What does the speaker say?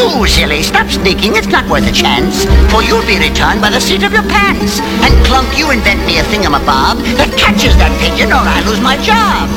Shoo, silly, stop sneaking, it's not worth a chance. For you'll be returned by the seat of your pants. And Clunk, you invent me a thingamabob that catches that pigeon or I lose my job.